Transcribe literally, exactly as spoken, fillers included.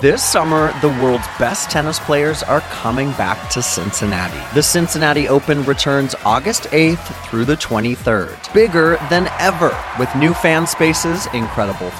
This summer, the world's best tennis players are coming back to Cincinnati. The Cincinnati Open returns August eighth through the twenty-third. Bigger than ever, with new fan spaces, incredible